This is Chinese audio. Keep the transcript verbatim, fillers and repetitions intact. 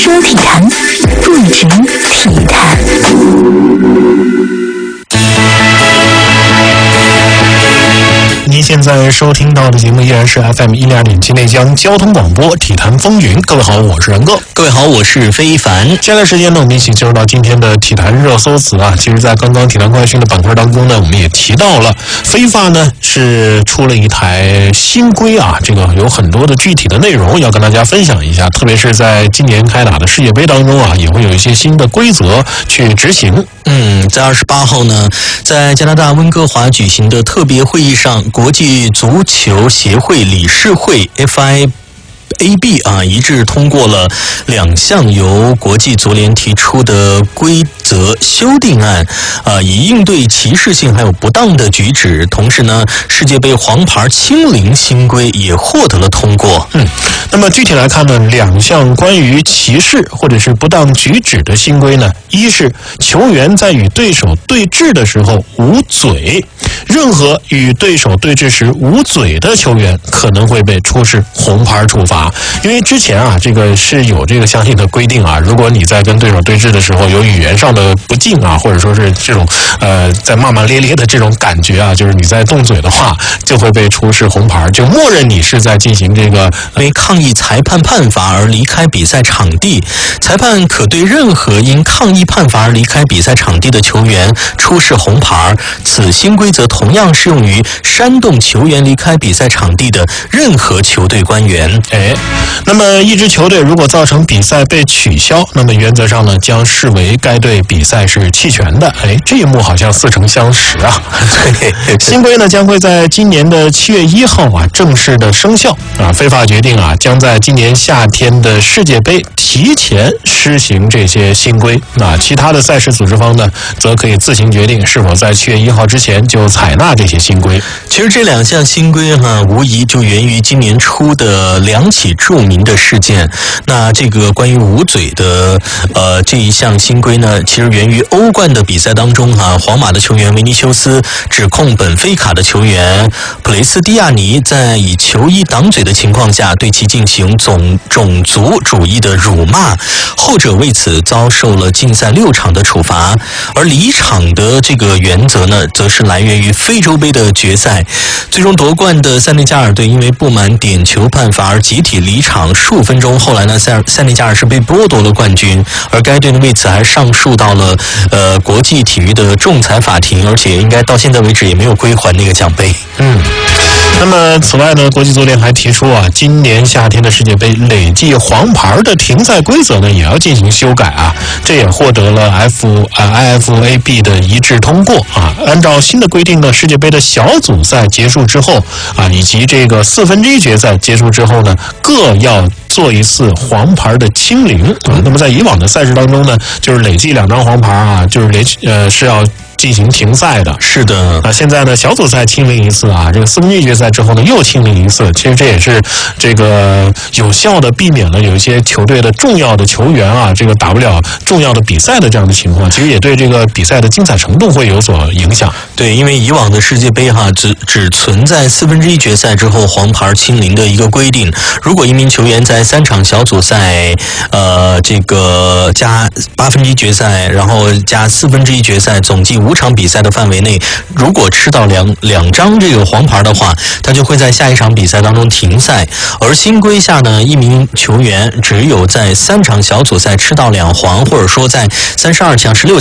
说体坛，不止体坛。 您现在收听到的节目依然是 F M 一零二点七内江交通广播体坛风云。各位好，我是然哥。 各位好，我是非凡。 接下来时间呢，我们一起进入到今天的体坛热搜词啊。其实，在刚刚体坛快讯的板块当中呢，我们也提到了非法呢是出了一台新规啊，这个有很多的具体的内容要跟大家分享一下。特别是在今年开打的世界杯当中啊，也会有一些新的规则去执行。 嗯，在二十八号呢，在加拿大温哥华举行的特别会议上，国际足球协会理事会 F I A B 啊一致通过了两项由国际足联提出的规则修订案，啊，以应对歧视性还有不当的举止。同时呢，世界杯黄牌清零新规也获得了通过。 嗯，那么具体来看呢，两项关于歧视或者是不当举止的新规呢，一是球员在与对手对峙的时候捂嘴，任何与对手对峙时捂嘴的球员可能会被出示红牌处罚。因为之前啊，这个是有这个相应的规定啊，如果你在跟对手对峙的时候有语言上的不敬啊，或者说是这种呃在骂骂咧咧的这种感觉啊，就是你在动嘴的话，就会被出示红牌，就默认你是在进行这个因为抗议裁判判罚而离开比赛场地。裁判可对任何因抗议判罚而离开比赛场地的球员出示红牌。此新规则同样适用于煽动球员离开比赛场地的任何球队官员。 哎，那么一支球队如果造成比赛被取消，那么原则上呢将视为该队比赛是弃权的。哎，这一幕好像似曾相识啊。 对， 新规呢将会在今年的七月一号啊正式的生效啊。非法决定啊将在今年夏天的世界杯提前施行这些新规。那其他的赛事组织方呢，则可以自行决定是否在七月一号之前就采纳这些新规。 其实这两项新规哈，无疑就源于今年初的两起著名的事件。那这个关于捂嘴的呃这一项新规呢，其实源于欧冠的比赛当中哈，皇马的球员维尼修斯指控本菲卡的球员普雷斯蒂亚尼在以球衣挡嘴的情况下对其进行种种族主义的辱骂，后者为此遭受了禁赛六场的处罚。而离场的这个原则呢，则是来源于非洲杯的决赛，最终夺冠的塞内加尔队因为不满点球判罚而集体离场数分钟。后来呢，塞塞内加尔是被剥夺了冠军，而该队呢为此还上诉到了呃国际体育的仲裁法庭，而且应该到现在为止也没有归还那个奖杯。 嗯。那么此外呢，国际足联还提出啊，今年夏天的世界杯累计黄牌的停赛规则呢也要进行修改啊，这也获得了 F 啊 I F A B 的一致通过啊。按照新的规定呢，世界杯的小组赛结束之后啊，以及这个四分之一决赛结束之后呢，各要做一次黄牌的清零啊。那么在以往的赛事当中呢，就是累计两张黄牌啊，就是连呃是要进行停赛的。 是的， 啊，现在呢小组赛清零一次啊，这个四分之一决赛之后呢又清零一次，其实这也是这个有效的避免了有一些球队的重要的球员啊，这个打不了重要的比赛的这样的情况，其实也对这个比赛的精彩程度会有所影响。 对，因为以往的世界杯哈，只只存在四分之一决赛之后黄牌清零的一个规定。如果一名球员在三场小组赛，呃，这个加八分之一决赛，然后加四分之一决赛，总计五场比赛的范围内，如果吃到两两张这个黄牌的话，他就会在下一场比赛当中停赛。而新规下呢，一名球员只有在三场小组赛吃到两黄，或者说在三十二强、十六